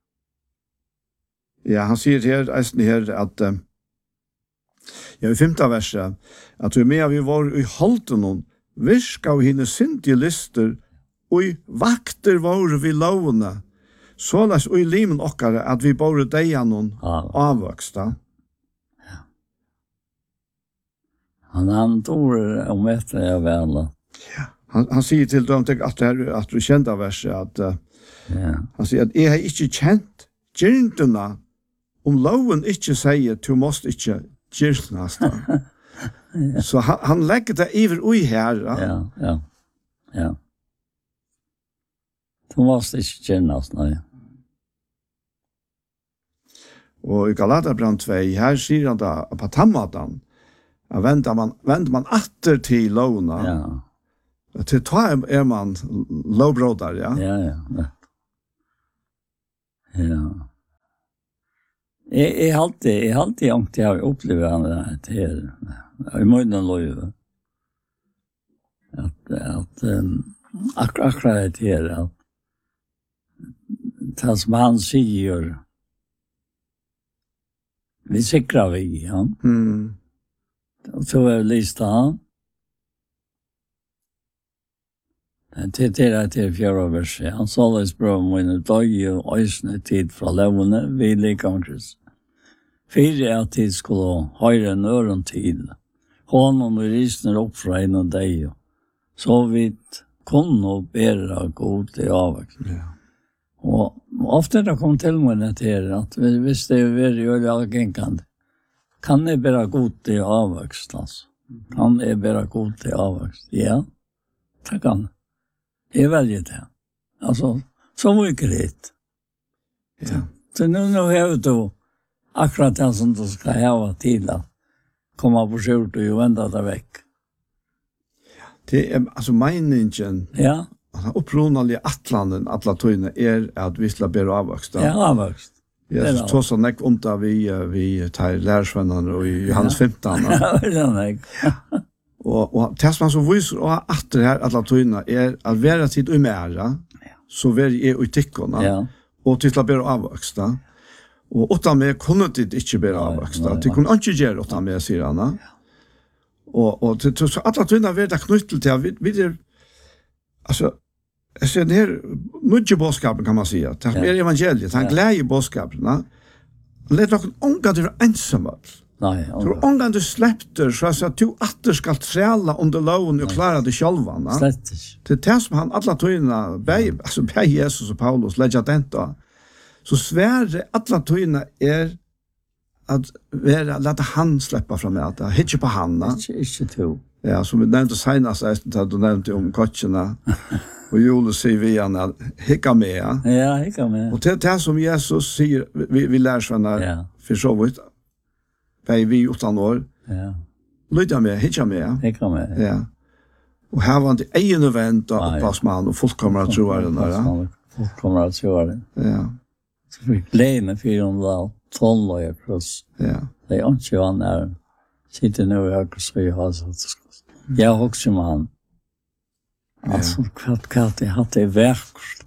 ja, han sier her, eisen her, at, uh, ja, i femte verset, at vi med vi var i holden noen, virka vi henne syndige lister, og i vakter var vi lovene, såleis og i limen okkare, at vi bare deia noen avvoksta. Ja. Han antor om etter jeg vel. Ja. Han, han sier til dem at, at du kjente av verset at uh, ja. Han sier at jeg har ikke kjent gyrndene om loven ikke sier du måst ikke gyrndene. ja. Så han, han legger det iver ui her. Ja, ja. ja. ja. Du måst ikke gyrndene, nei. Og i Galaterbrand två, här säger han da, på tammatan, ja, vänder man, vänder man atter til lovna. Ja. Til ta er man lovbrådar, ja. Ja, ja. Ja. Jeg, jeg har alltid, jeg har alltid ångt jeg har opplevd det her, i munnen løyve. At, at um, akkurat akkurat det her, at det som han sier, vi sikrer vi, ja. Mm. Og så har jeg lyst til han. Det til det til fjerde verset. Han sa det sprøv mine døye og øsne tid fra levende, vi likamkris. Fire at tid skulle høyre en øren tid. Hånden og risner opp fra en og deg. Så vidt kunne bære god til avvekst. Ja. Og ofte det kom til meg til at hvis det er veldig øyelig algenkende, kan jeg bære god til avvekst, altså. Kan jeg bære god til avvekst? Ja, det kan jeg. Jeg velger det. Altså, så mye greit. Ja. Så nu, nu har du akkurat det som du skal ha til å komme på skjort og vende deg vekk. Det er, altså, meningen, Ja, altså, opprunnelige atlanen, atla tøyne, er at vi skal bære avvokst. ja, avvokst. Ja, det er så så nek om da vi, vi tar lærersvennerne og i Johannes femton. Ja, det er nek. Og, og det som han så viser og atter her atla tøyne er at være tid og mæra, så være jeg i tikkene, Ja. og til å bære avvokst. Og utan meg kunne de ikke bære avvokst. De kunne ikke gjøre utan meg, sier han. Og, og til, til, så atla tøyne være det knyttet til, vi, vi er, altså, jeg ser den her mye bådskapen, kan man si, det er mer evangeliet, han gleder bådskapen, han leder noen unga til å være ensamhet. Nei, Så unga du slipper, så at du atter skal træla under loven og klare det selv. slett ikke. Det er det som han, alle tøyene, altså bei Jesus og Paulus, legger den da. Så svære alle tøyene er at være, lade han slippe fra meg, at hitje på han. Ikke, ikke to. Ja, som vi nevnte senest, da du nevnte om kotsjene, og Jule sier vi han at hikka med, ja. Ja, ikke med. Og til det som Jesus sier, vi, vi lærer sånn her, Ja. for så vidt, bei vi utan år, Ja, lydja med, hikka med, ja. ikke med. Ja. Og her var han til egen event og Ja, ja. oppvarsmann, og folk kommer til å tro her, ja. Folk kommer til å tro det. Ja, Så vi gleder med fire hundre tolv og jeg kross. ja. Det er ikke han er. Sitter nu i høyre så jeg har så. Jeg har også med han. Altså, hva hva det hatt det verkost.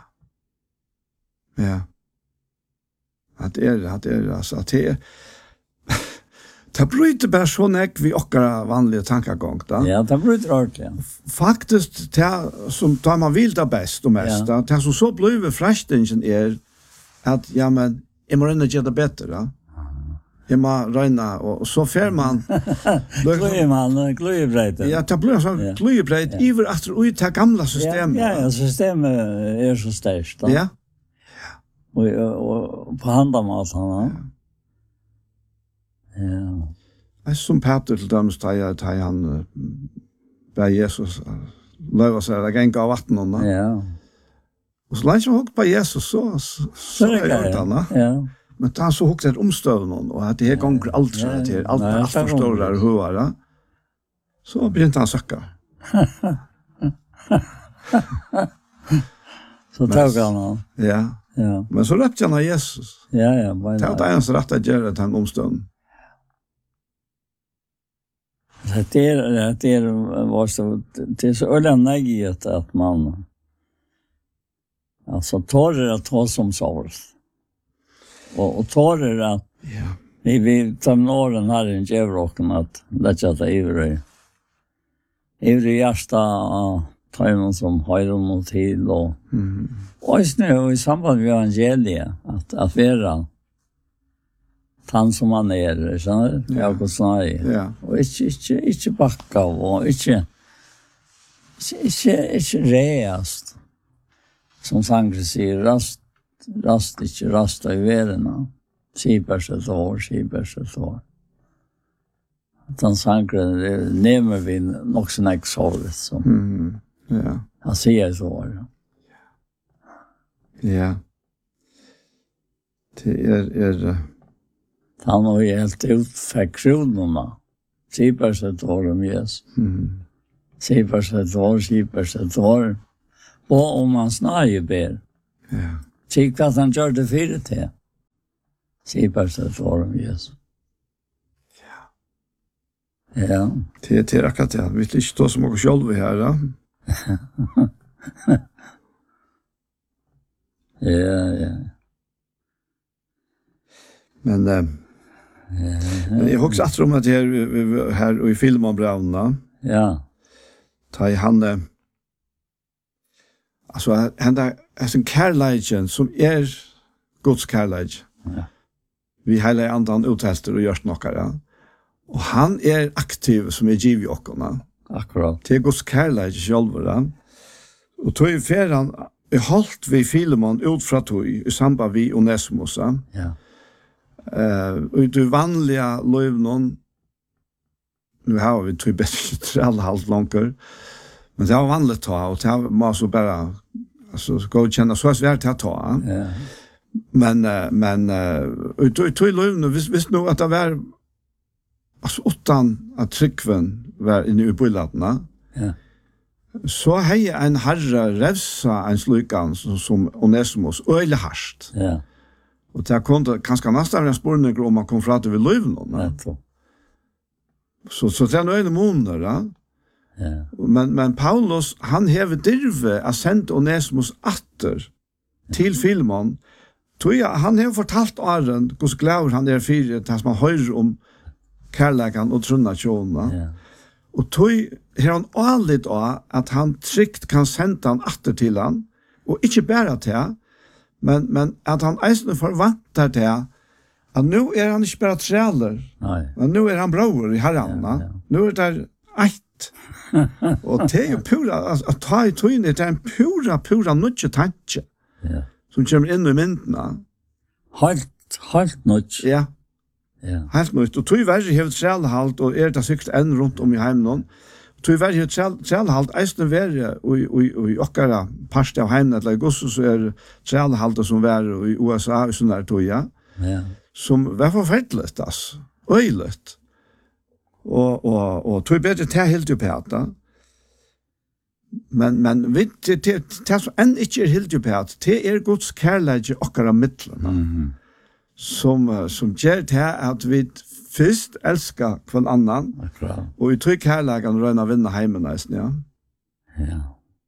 Ja. At det er, at det er, altså, at det er, det bryter bare så nek vi okkara vanlige tankegång, da. Ja, det bryter ordentlig. Faktisk, det som tar man vil det best og mest, Ja. da, det som så blir frestingen er at, ja, men, jeg må røyne gjøre det bedre, da. Jeg må røyne, og, og så fer man... Gløy man, gløybreit. Ja, det blir sånn Ja. gløyebreit, Ja. iver at ui det gamle Ja, systemet. ja, ja, systemet er så sterkt. da. Ja, Og, og, og på handamaten, ja. Ja. det er som Peter til dømes, da jeg, da han uh, ber Jesus uh, løyva seg, det gikk av vatten, da. Ja. Og så langt som hukk på Jesus, så, så, så er det gjort han, da. Ja. Men da han så hukk det omstøvnen, og at det her gonger alt, Ja, det her, ja. alt, Nei, alt det er forstår der hovere, så begynte han å søkke. Så tok han han. Ja, Ja. men så røpte han av Jesus. Ja, ja, bare. Det er det eneste rett å gjøre til en omstøvnen. Det är det är var så det är så ölen negiet att man alltså tar det att ta som sals. Och och tar det att Ja. vi vi tar nåren här i Jevrocken att lägga det över. Över hjärsta tar någon som har någon till och Mm. och nu i samband med evangeliet att att vara han som han er, skjønner du? Ja, hva sånn er. Ja. Og ikke, ikke, ikke bakka, og ikke, ikke, ikke, ikke reast. Som sanger sier, rast, rast ikke, rast i verden. Skipers et år, skipers et år. Den sangren, det nemer vi nok sånn ikke såret, som Mm. Ja. han sier et år. Ja. Det er, er Han har helt ut faktionerna. Sipar sig ett år om Jesus. Mm. Sipar sig ett år, sipar sig ett år. Och om man snarare ber. Ja. Tyck att han gör det för det. Sipar sig ett år om Jesus. Ja. Ja. Det är akkurat det. Vi vill inte stå som åker själva här. Ja. Ja, ja. Men, eh, men jag har också att om att här, här och i film om Brauna. Ja. Ta i han, eh, alltså han där är en kärleken som är Guds kärlek. Ja. Vi hela andan uttester och görs något. Ja. Och han är aktiv som är giv i ockorna. Akkurat. Det är Guds kärlek själv. Ja. Och tog i färran är hållt vi Filemon ut från tog i samband vi Onesimus. Ja. Ja. Eh, och i vanliga lövnon nu har vi tog bättre alla halvt långkör. Men det var vanligt ta och det var så bara alltså gå och känna så svårt att ta. Ja. Men uh, men och tog tog lövnon visst visst nog att det var alltså utan att tryckven var inne i bullarna. Ja. Så hej en herre revsa en slukan som, som Onesimus öle harst. Ja. Och det kunde kanske nästan en spårning om man kom fram till lövnon. Ja. Så så det är nog en månad, ja. Ja. Men men Paulus han hever dirve att sända Onesimus åter till Filemon. Tror jag han har fortalt Aron hur glad han är för det som man hör om kärleken och trunnationen. Ja. Och tog har han aldrig då att han tryggt kan sända han åter till han och inte bara till men men att han ändå förväntar det att nu är han inte bara träller. Nej. Men nu är han bror i Herren. Ja, ja. Nu är det ett. Och det är ju pura, att ta i tog det är en pura, pura nudge tanke. Ja. Som kommer in i myndena. Halt, halt nudge. Ja, Ja. helt nudge. Och tog i värre hevet trälhalt och är det sikkert en runt om i hemmen. Tog i värre hevet trälhalt eisen värre och i okkara parste av hemmen eller i gosse så är trälhalt som värre i U S A och sån där tog jag. Ja. Som var forferdelig, altså. Øyligt. Og, og, og tog bedre til helt opp her, Men, men vi, det, det, det som enn ikke er helt opp her, det er Guds kærlighet i okkara midtlene. Mhm. Som, som gjør det at vi først elsker hver annan, Akkurat. og vi tror kærligheten røyner å vinne hjemme nesten, ja. Ja.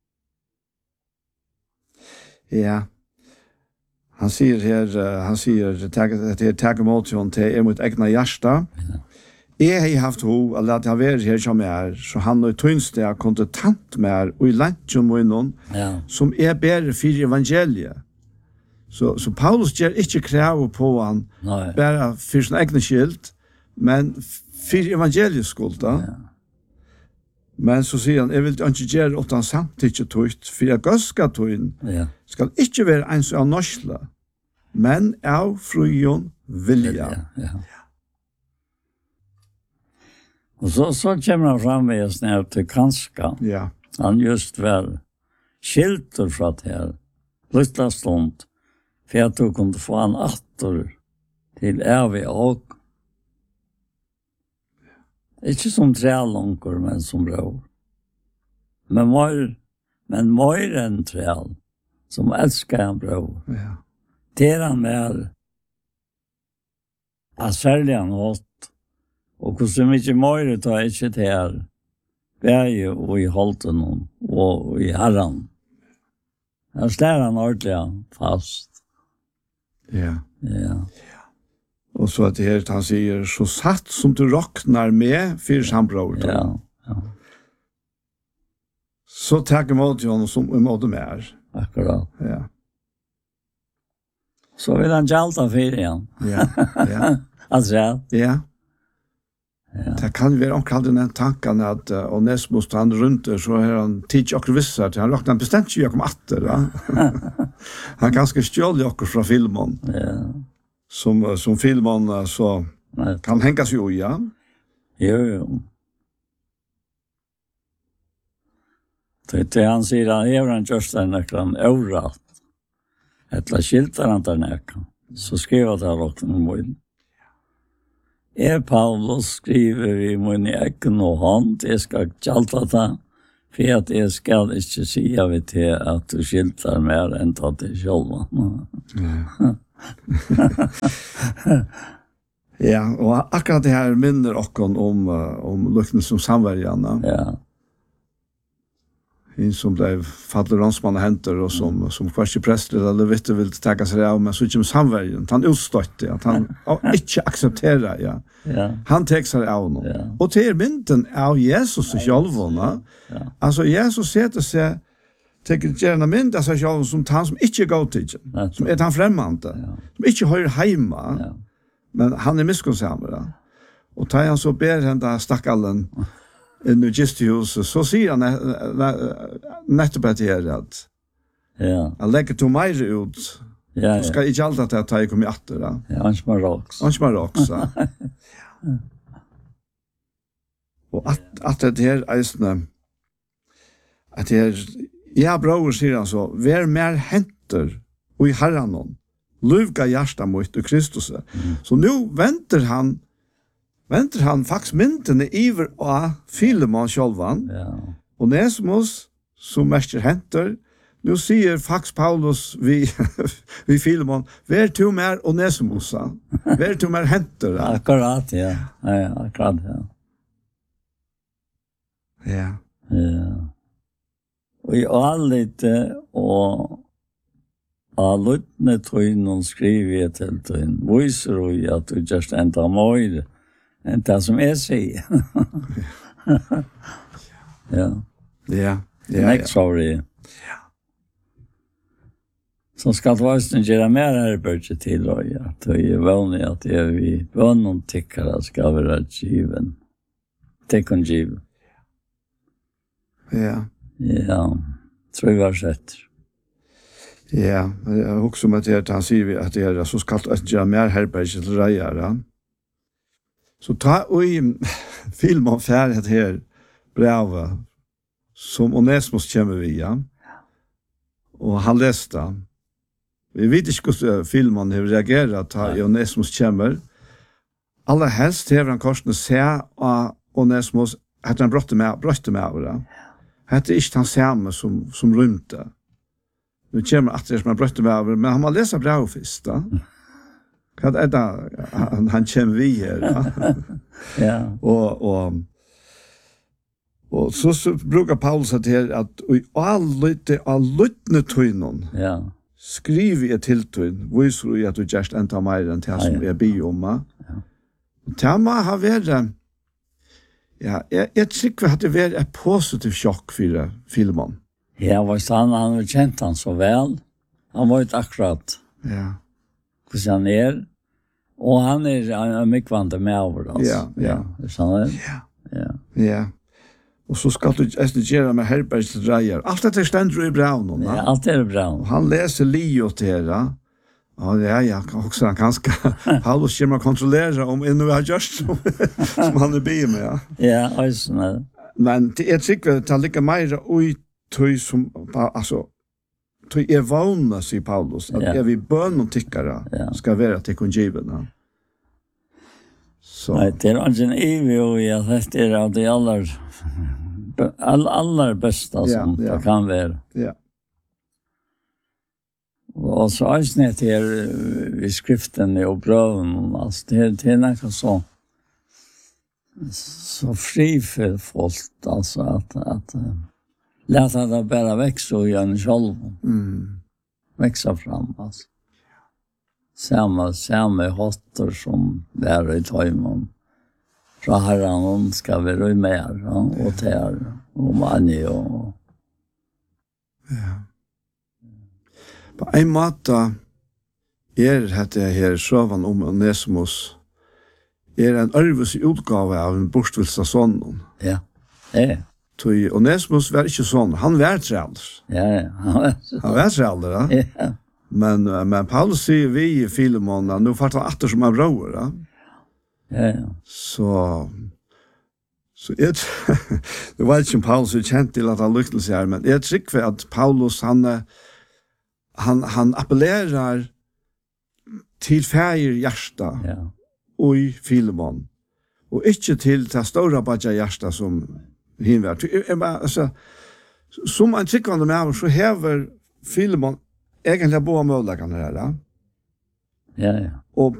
Ja. Han säger här uh, han säger att det är tag emot hon till emot egna hjärta. Jag har haft ho eller att jag varit här som är så han och tunste jag kunde tant mer och i lunch och någon Ja. som är bättre för evangeliet. Så så Paulus ger inte krav på han Nej. bara för sin egna skild men för evangeliets skull då. Ja. Men så säger han, jag vill inte göra utan samtidigt tog för jag gaska tog Ja. skal ikke være en som er norsla, men av frujon vilja. Ja. Ja. Och så så kommer han fram med snär till kanska. Ja. Han just var skilter från det här. Lilla stund. För jag tog kunde få en åter till Ervi och inte som trälånkor men som bror. Men mer men mer än träl som älskar en bror. Ja. Det är han med att sälja en åt och hur så mycket mer tar inte det här väg och i hålten och i herran. Han slår han ordentligt fast. Ja. Ja. Og så at det her, han sier, så satt som du råknar med, fyrir sambror. Ja. Ja. Så takk imot honom som imot mer. Akkurat. Ja. Så vill han jalta för igen. Ja. Ja. Alltså ja. Ja. Ja. Det kan være omkring den tanken at uh, Onesimus han rundt der, så har han tidlig akkur visst at han råkner bestemt ikke jeg kom atter. Ja. Han ganske stjål akkur fra filmen. Ja. Som, som filmen uh, så Nej. kan hängas jo, ja. Jo, jo. Det är han säger att jag har en görsten näklan överallt. Ett la skiltar han där näklan. Så skrev jag där också en mål. Er Paulus skriver i min egen og hånd, jeg skal ikke alltid ta, for at jeg skal ikke si av det til at du skilter mer enn tatt det selv. Ja, og akkurat det her minner okken om, om lukten som samverjene. Ja. En som ble fattelig rånsmann og henter, og som, mm. som første prester eller vitte vil takke seg av, men så ikke med samverjen. Han utstøtte, at han ikke aksepterer, ja. Ja. Han tek seg av noe. Ja. Og til mynden av Jesus og sjølvåne, ja. Altså Jesus setter seg, teker gjerne mynd av seg sjølvåne som han som ikke er godtidgen, ja. Som er han fremmande, ja. Som ikke hører hjemme, ja. Men han er miskunnsammere. Og tar han så ber henne stakkallen, inn i gistehuset, så sier han nettopp etter her at ja. Han legger to mer ut, ja, så skal ikke alt at jeg tar jeg kommer i atter. Ja, ja han som er roks. Han som er roks, ja. Og at, at det her eisene, at det her, ja, bror, sier han så, vær mer henter og i herren, luvga hjärsta mot Kristus. Mm. Så nu venter han venter han faktisk myndene iver av Filemon sjølvan. Ja. Og Nesmus, som mester henter, nu sier faktisk Paulus vi, vi Filemon, vær to mer og Nesmus. Vær to mer henter. Akkurat, ja. Ja, akkurat, ja. Ja. Ja. Og i allite, og av luttene tøynen skriver jeg til tøynen, viser jo at du just enda mer enn det som jeg sier. Ja. Ja. Ja. Next sorry. Ja. Så skal det være gjøre mer arbeid til å gjøre. Det er vanlig at det er vi bønnen tykkere skal være given. Tykken given. Ja. Ja. Tror jeg var sett. Ja, jeg husker om at det han sier at det er så skal det gjøre mer arbeid til reiere. Så ta og i film om ferdighet her brevet som Onesmus kommer via. Og han leste. Vi vet ikke hvordan filmen har reageret ta i Onesmus kommer. Aller helst har han korsene se av Onesmus at han brøtte med, brøtte med over det. Det er ikke han samme som, som rymte. Nu kommer att det som brötte med över, men han har läsa bra först då. Kan det där han han kommer vi här. Ja. Och och och så, så brukar Paulus att det att i all lite all lutne tøynon. Ja. Skriver jag till tøyn, visar ju att du just ända mer än det som är bioma. Ja. Tema har varit ja, jag jag tycker att det var ett positivt chock för Filemon. Ja, var han han har kjent han så väl. Han var ett akkurat. Ja. Hur han är. Och han är han är mycket vant med över alltså. Ja, ja. Så han Ja. Ja. Ja. Och så ska du estagera med Herbergs drejer. Allt det ständer i Brown. Ja, allt är Brown. Han läser Leo till det. Ja, ja, ja, också han kanske Paulus kommer kontrollera om ännu har just som, som han är bi med. Ja, ja alltså. Men det är säkert att lika mer ut tøy som, altså, tøy er vana, sier Paulus, at er vi bøn og tykkere ja. Skal være til kongivene. Så. Nei, det er ikke evig og ja, det er av de aller, all, aller beste som ja, ja. Det kan være. Ja. Og så er det snitt her i skriften og brøven, altså, det er, det er noe så, så frifullt, altså, at, at låta det bara växa och göra en själv. Mm. Växa fram, alltså. Samma, samma hotter som där i tajmen. Från herran ska vi röja mer, ja, och tär, och mani och... Ja. På en måte er det her søvann om Onesmus er en ørvis utgave av en bortvilsa sånn. Ja, ja. Tui Onesmus var ikke sånn. Han var trealder. Ja, ja. Han var trealder, ja. Ja. Men, men Paulus sier vi i Filemon, nå fart han atter som er bror, ja. Ja, ja. Så, så jeg, det var ikke om Paulus er kjent til at han lyktes her, men jeg tror at Paulus, han, han, han appellerer til feir hjärsta. Ja. i Filemon. Og ikke til det store badja hjärsta som hinver. Altså, som en tryggvande med så hever Filemon egentlig både mulighetene her. Ja, ja. Og